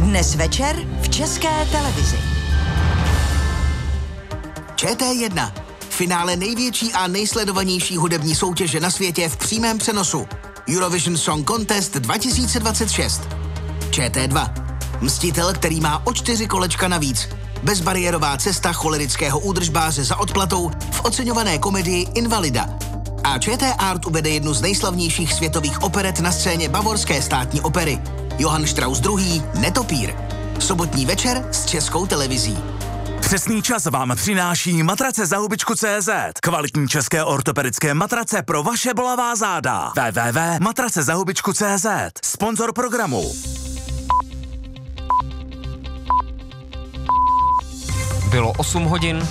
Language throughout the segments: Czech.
Dnes večer v České televizi. ČT1. Finále největší a nejsledovanější hudební soutěže na světě v přímém přenosu. Eurovision Song Contest 2026. ČT2. Mstitel, který má o 4 kolečka navíc. Bezbariérová cesta cholerického údržbáře za odplatou v oceňované komedii Invalida. A ČT Art uvede jednu z nejslavnějších světových operet na scéně Bavorské státní opery. Johann Strauss II. Netopír. Sobotní večer s Českou televizí. Přesný čas vám přináší matrace za hubičku.cz. Kvalitní české ortopedické matrace pro vaše bolavá záda. www.matracezahubičku.cz. Sponzor programu. Bylo 8 hodin.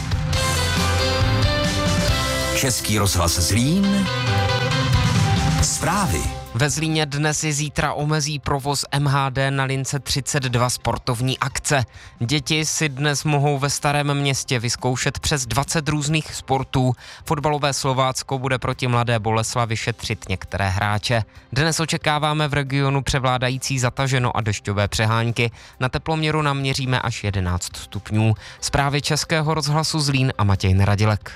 Český rozhlas Zlín. Zprávy. Ve Zlíně dnes i zítra omezí provoz MHD na lince 32 sportovní akce. Děti si dnes mohou ve Starém Městě vyzkoušet přes 20 různých sportů. Fotbalové Slovácko bude proti Mladé Boleslavi šetřit některé hráče. Dnes očekáváme v regionu převládající zataženo a dešťové přehánky. Na teploměru naměříme až 11 stupňů. Zprávy Českého rozhlasu Zlín a Matěj Neradilek.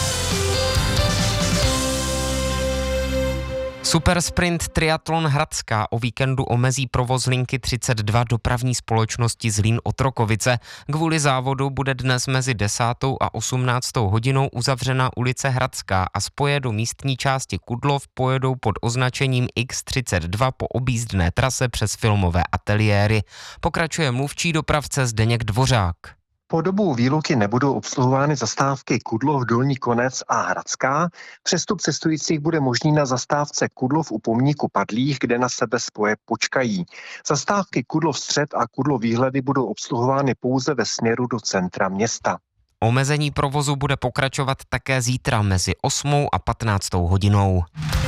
Supersprint Triatlon Hradská o víkendu omezí provoz linky 32 dopravní společnosti Zlín-Otrokovice. Kvůli závodu bude dnes mezi 10. a 18. hodinou uzavřena ulice Hradská a spoje do místní části Kudlov pojedou pod označením X32 po objízdné trase přes filmové ateliéry. Pokračuje mluvčí dopravce Zdeněk Dvořák. Po dobu výluky nebudou obsluhovány zastávky Kudlov, Dolní Konec a Hradská. Přestup cestujících bude možný na zastávce Kudlov u pomníku padlých, kde na sebe spoje počkají. Zastávky Kudlov Střed a Kudlov Výhledy budou obsluhovány pouze ve směru do centra města. Omezení provozu bude pokračovat také zítra mezi 8. a 15. hodinou.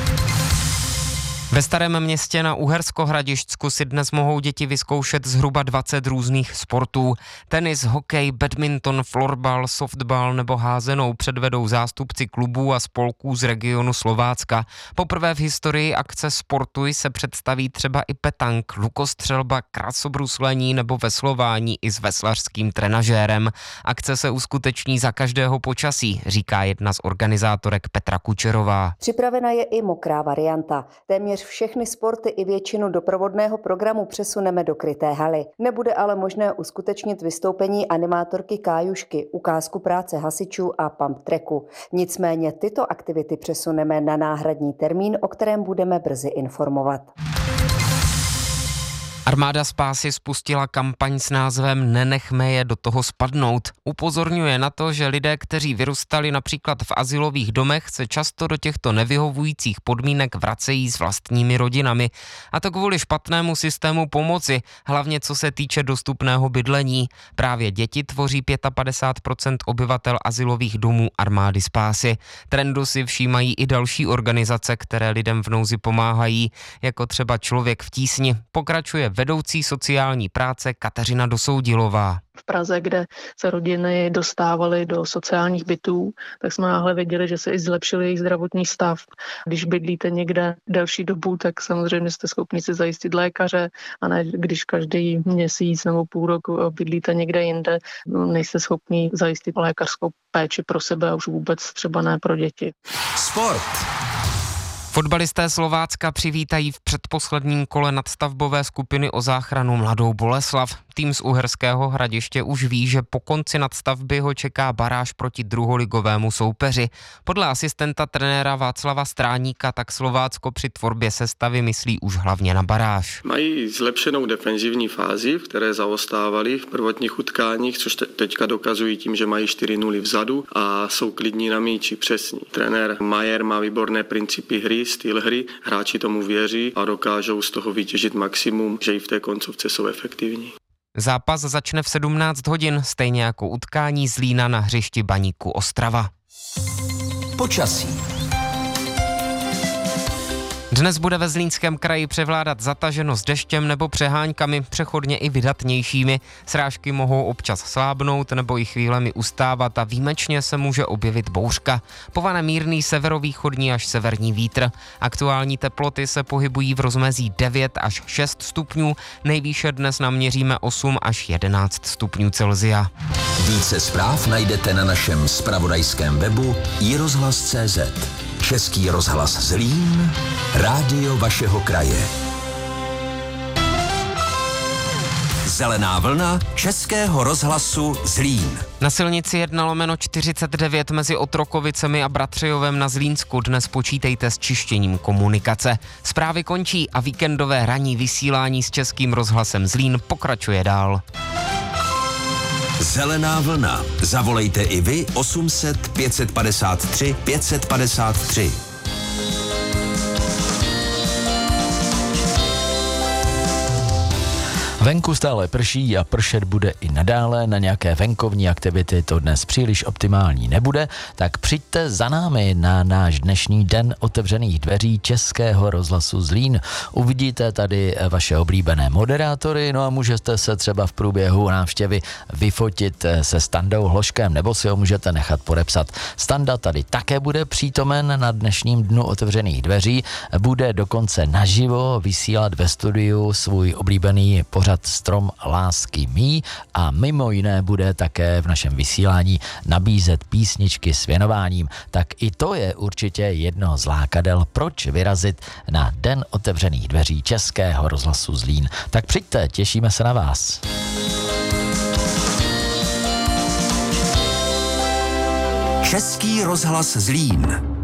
Ve Starém Městě na Uhersko-Hradišťsku si dnes mohou děti vyzkoušet zhruba 20 různých sportů. Tenis, hokej, badminton, florbal, softball nebo házenou předvedou zástupci klubů a spolků z regionu Slovácka. Poprvé v historii akce Sportuj se představí třeba i petank, lukostřelba, krasobruslení nebo veslování i s veslařským trenažérem. Akce se uskuteční za každého počasí, říká jedna z organizátorek Petra Kučerová. Připravena je i mokrá varianta. Téměř všechny sporty i většinu doprovodného programu přesuneme do kryté haly. Nebude ale možné uskutečnit vystoupení animátorky Kájušky, ukázku práce hasičů a pump tracku. Nicméně tyto aktivity přesuneme na náhradní termín, o kterém budeme brzy informovat. Armáda spásy spustila kampaň s názvem Nenechme je do toho spadnout. Upozorňuje na to, že lidé, kteří vyrůstali například v azylových domech, se často do těchto nevyhovujících podmínek vracejí s vlastními rodinami. A to kvůli špatnému systému pomoci, hlavně co se týče dostupného bydlení. Právě děti tvoří 55% obyvatel azylových domů Armády spásy. Trendu si všímají i další organizace, které lidem v nouzi pomáhají, jako třeba Člověk v tísni. Pokračuje vedoucí sociální práce Kateřina Dosoudilová. V Praze, kde se rodiny dostávaly do sociálních bytů, tak jsme náhle věděli, že se i zlepšil jejich zdravotní stav. Když bydlíte někde delší dobu, tak samozřejmě jste schopni si zajistit lékaře, a ne když každý měsíc nebo půl roku bydlíte někde jinde, nejste schopni zajistit lékařskou péči pro sebe a už vůbec třeba ne pro děti. Sport. Fotbalisté Slovácka přivítají v předposledním kole nadstavbové skupiny o záchranu Mladou Boleslav. Tým z Uherského Hradiště už ví, že po konci nadstavby ho čeká baráž proti druholigovému soupeři. Podle asistenta trenéra Václava Stráníka tak Slovácko při tvorbě sestavy myslí už hlavně na baráž. Mají zlepšenou defenzivní fázi, v které zaostávali v prvotních utkáních, což teďka dokazují tím, že mají 4-0 vzadu a jsou klidní na míči, přesní. Trenér Majer má výborné principy hry, styl hry, hráči tomu věří a dokážou z toho vytěžit maximum, že i v té koncovce jsou efektivní. Zápas začne v 17 hodin, stejně jako utkání Zlína na hřišti Baníku Ostrava. Počasí. Dnes bude ve Zlínském kraji převládat zataženost deštěm nebo přeháňkami, přechodně i vydatnějšími. Srážky mohou občas slábnout nebo i chvílemi ustávat a výjimečně se může objevit bouřka. Povane mírný severovýchodní až severní vítr. Aktuální teploty se pohybují v rozmezí 9 až 6 stupňů, nejvýše dnes naměříme 8 až 11 stupňů Celsia. Více zpráv najdete na našem zpravodajském webu iRozhlas.cz. Český rozhlas Zlín, rádio vašeho kraje. Zelená vlna Českého rozhlasu Zlín. Na silnici 1/49 mezi Otrokovicemi a Bratřejovem na Zlínsku dnes počítejte s čištěním komunikace. Zprávy končí a víkendové ranní vysílání s Českým rozhlasem Zlín pokračuje dál. Zelená vlna. Zavolejte i vy 800 553 553. Venku stále prší a pršet bude i nadále, na nějaké venkovní aktivity to dnes příliš optimální nebude, tak přijďte za námi na náš dnešní den otevřených dveří Českého rozhlasu Zlín. Uvidíte tady vaše oblíbené moderátory, no a můžete se třeba v průběhu návštěvy vyfotit se Standou Hloškem, nebo si ho můžete nechat podepsat. Standa tady také bude přítomen na dnešním dnu otevřených dveří, bude dokonce naživo vysílat ve studiu svůj oblíbený pořad Strom lásky mý a mimo jiné bude také v našem vysílání nabízet písničky s věnováním. Tak i to je určitě jedno z lákadel, proč vyrazit na den otevřených dveří Českého rozhlasu Zlín. Tak přijďte, těšíme se na vás. Český rozhlas Zlín.